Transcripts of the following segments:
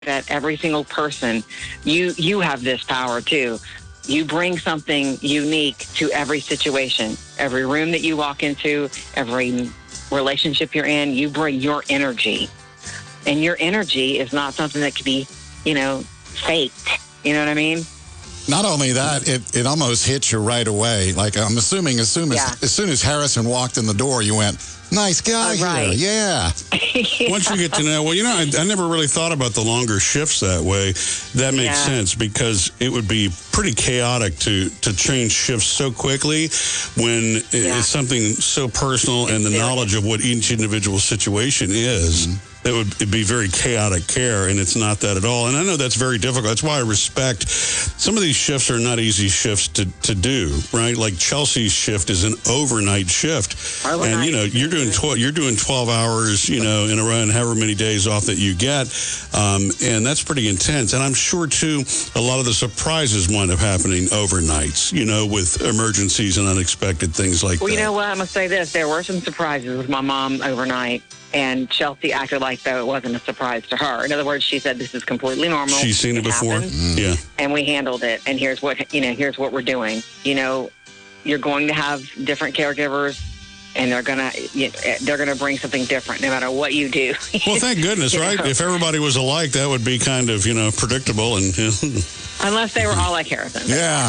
that every single person, you have this power too. You bring something unique to every situation, every room that you walk into, every relationship you're in. You bring your energy, and your energy is not something that can be, faked. You know what I mean? Not only that, it almost hits you right away. Like, I'm assuming as soon as Harrison walked in the door, you went, nice guy here. Yeah. Once you get to know, I never really thought about the longer shifts that way. That makes sense, because it would be pretty chaotic to change shifts so quickly when it's something so personal and the knowledge of what each individual situation is. Mm-hmm. That would be very chaotic care, and it's not that at all. And I know that's very difficult. That's why I respect some of these shifts are not easy shifts to do, right? Like Chelsea's shift is an overnight shift. And, you're doing 12 hours, in a row, and however many days off that you get. And that's pretty intense. And I'm sure, too, a lot of the surprises wind up happening overnights, with emergencies and unexpected things like that. Well, you know what? I'm going to say this. There were some surprises with my mom overnight. And Chelsea acted like though it wasn't a surprise to her. In other words, she said, this is completely normal. She's seen it before. Yeah. And we handled it. And here's what we're doing. You're going to have different caregivers, and they're going to bring something different no matter what you do. Well, thank goodness, right? If everybody was alike, that would be kind of, predictable. And unless they were all like Harrison. Yeah.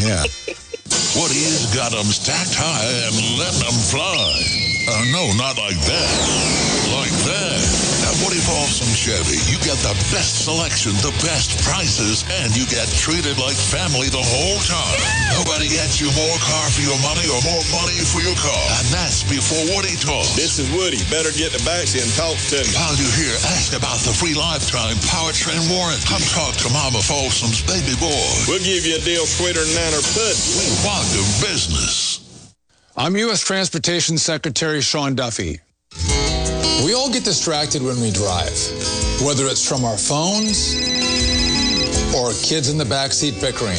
Woody's got them stacked high and letting them fly. No, not like that. Like that. At Woody Paulson Chevy, you get the best selection, the best prices, and you get treated like family the whole time. Yeah. Nobody gets you more car for your money or more money for your car. And that's before Woody talks. This is Woody. Better get in the backseat and talk to me. While you're here, ask about the free lifetime powertrain warranty. Come talk to Mama Folsom's baby boy. We'll give you a deal sweeter than nanner pudding. We want the business. I'm U.S. Transportation Secretary Sean Duffy. We all get distracted when we drive, whether it's from our phones or kids in the backseat bickering.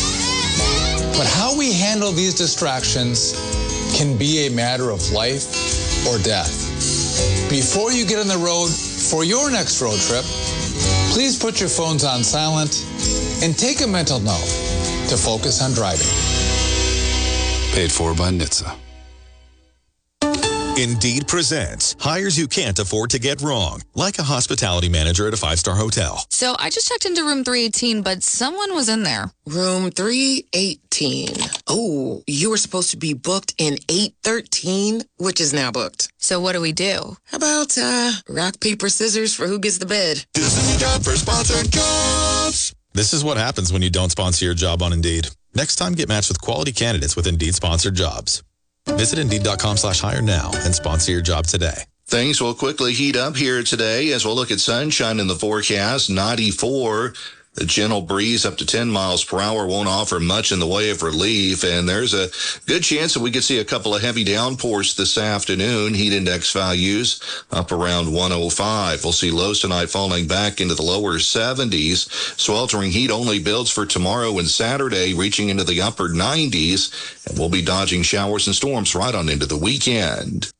But how we handle these distractions can be a matter of life or death. Before you get on the road for your next road trip, please put your phones on silent and take a mental note to focus on driving. Paid for by NHTSA. Indeed presents hires you can't afford to get wrong, like a hospitality manager at a 5-star hotel. So I just checked into room 318, but someone was in there. Room 318. Oh, you were supposed to be booked in 813, which is now booked. So what do we do? How about rock, paper, scissors for who gets the bid? This is job for sponsored jobs. This is what happens when you don't sponsor your job on Indeed. Next time, get matched with quality candidates with Indeed-sponsored jobs. Visit Indeed.com/hire now and sponsor your job today. Things will quickly heat up here today as we'll look at sunshine in the forecast. 94. The gentle breeze up to 10 miles per hour won't offer much in the way of relief, and there's a good chance that we could see a couple of heavy downpours this afternoon. Heat index values up around 105. We'll see lows tonight falling back into the lower 70s. Sweltering heat only builds for tomorrow and Saturday, reaching into the upper 90s, and we'll be dodging showers and storms right on into the weekend.